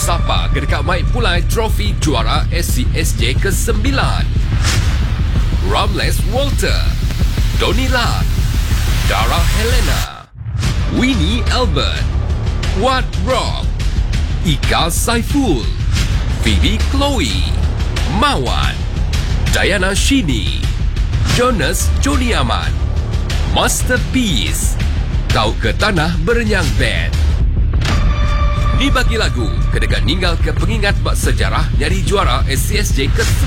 Sapa ke dekat Mike Pulai trofi juara SCSJ ke-9. Ramles Walter, Donny Lat, Dara Helena, Winnie Albert, Wat Rock, Ika Saiful, Phoebe Chloe, Mawan, Diana Shini, Jonas Joni Ahmad, Masterpiece, Kau ke Tanah Berenyang Band. Ni bagi lagu kedekat ninggal ke pengingat bak sejarah nyari juara SCSJ ke